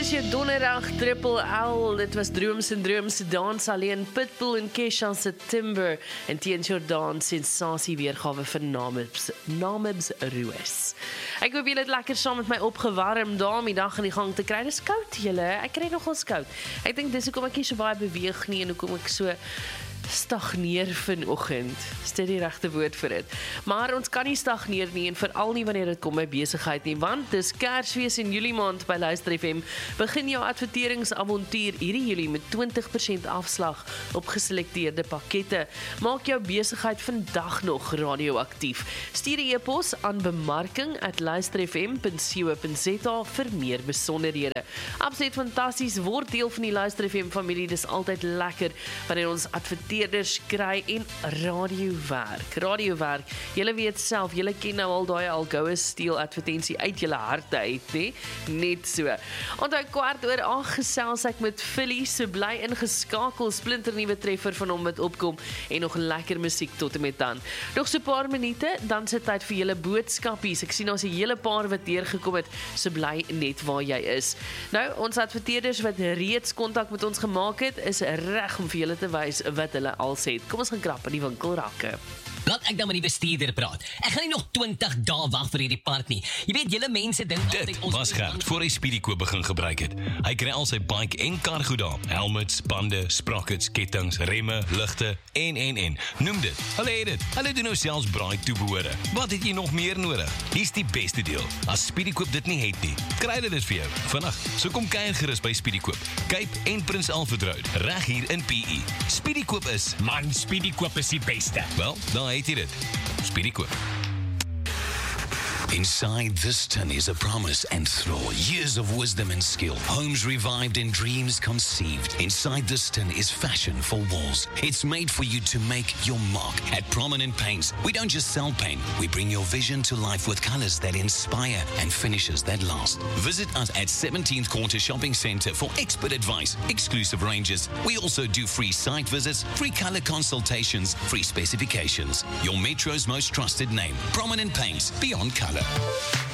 is jou donderdag triple L. Dit was Drooms en Drooms se dans alleen Pitbull en Kesha se Timber en teens Jordan sensasie weergawe vir Namibs Roos. Ek hoop julle het lekker saam met my opgewarm daar om die dag in die gang te kry. Dis koud julle. Ek kry nogals koud. Ek dink dis hoekom ek nie so baie beweeg nie en hoekom ek so stagneer vanoggend. Is dit die regte woord vir dit? Maar ons kan nie stagneer nie en veral nie wanneer dit kom by besigheid nie, want dis Kersfees in Julie maand by Luister FM. Begin jou adverteringsavontuur hierdie Julie met 20% afslag op geselekteerde pakkette. Maak jou besigheid vandag nog radioaktief. Stuur 'n e-pos aan bemarking@luisterfm.co.za vir meer besonderhede. Absoluut fantasties, word deel van die Luister FM familie. Dis altyd lekker wanneer ons adverteerders kry en radiowerk. Julle weet self, julle ken nou al daai Algoa Steel advertensie uit julle harte uit, hè? Net so. Onthou 7:15 gesels ek met Philly, so bly ingeskakel, splinternuwe treffer van hom wat opkom en nog lekker musiek tot en met dan. Nog so 'n paar minute, dan sit tyd vir julle boodskapies. Ek sien ons 'n hele paar wat deurgekom het, so bly net waar jy is. Nou, ons adverteerders wat reeds kontak met ons gemaak het, is reg om vir julle te wys wat hulle al sê. Kom ons gaan krap in die winkelrakke. Laat ek dan met die bestuurder praat. Ek gaan nie nog 20 dae wag vir hierdie part nie. Jy weet, julle mense dink altyd Dit was Gert voor hy Speedykoop begin gebruik het. Hy kry al sy bike en kar goed daar. Helmets, bande, sprockets, kettings, remme, ligte en. Noem dit. Hulle het dit. Hulle doen nou selfs braai toebehore. Wat het jy nog meer nodig? Hier's die beste deel. As Speedykoop dit nie het nie, kry hulle dit vir jou. Vandag, so kom kuier gerus by Speedykoop. Cape en Prins Alfred Road, reg hier in PE. Speedykoop is, Man, Speedykoop is die beste. wel, daar het jy dit. Speedykoop. Inside this tin is a promise and throw years of wisdom and skill, homes revived and dreams conceived. Inside this tin is fashion for walls. It's made for you to make your mark. At Prominent Paints, we don't just sell paint, we bring your vision to life with colors that inspire and finishes that last. Visit us at 17th Quarter Shopping Centre for expert advice, exclusive ranges. We also do free site visits, free color consultations, free specifications. Your Metro's most trusted name, Prominent Paints, beyond color.